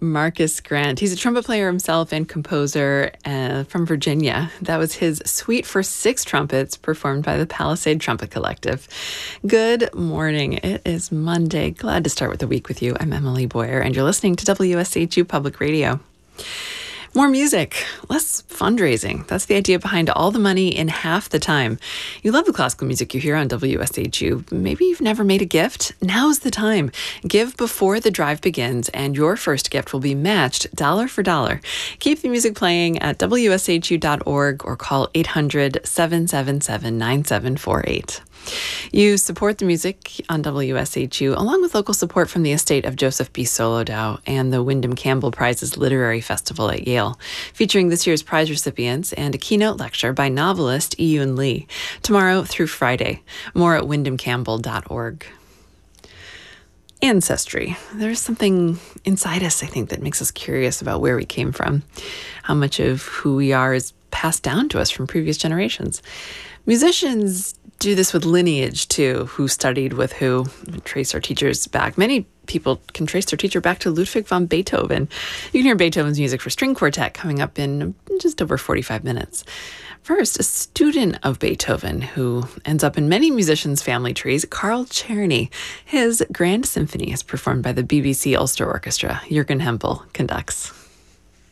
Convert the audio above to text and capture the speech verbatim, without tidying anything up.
Marcus Grant. He's a trumpet player himself and composer uh, from Virginia. That was his suite for six trumpets performed by the Palisade Trumpet Collective. Good morning. It is Monday. Glad to start with the week with you. I'm Emily Boyer, and you're listening to W S H U Public Radio. More music, less fundraising. That's the idea behind all the money in half the time. You love the classical music you hear on W S H U. Maybe you've never made a gift. Now's the time. Give before the drive begins, and your first gift will be matched dollar for dollar. Keep the music playing at W S H U dot org or call eight hundred, seven seven seven, nine seven four eight. You support the music on W S H U, along with local support from the estate of Joseph B. Solodow and the Wyndham Campbell Prizes Literary Festival at Yale, featuring this year's prize recipients and a keynote lecture by novelist Iyun Lee, tomorrow through Friday. More at wyndham campbell dot org. Ancestry. There's something inside us, I think, that makes us curious about where we came from, how much of who we are is passed down to us from previous generations. Musicians do this with lineage, too. Who studied with who? Trace our teachers back. Many people can trace their teacher back to Ludwig van Beethoven. You can hear Beethoven's music for string quartet coming up in just over forty-five minutes. First, a student of Beethoven who ends up in many musicians' family trees, Carl Czerny. His Grand Symphony is performed by the B B C Ulster Orchestra. Jürgen Hempel conducts.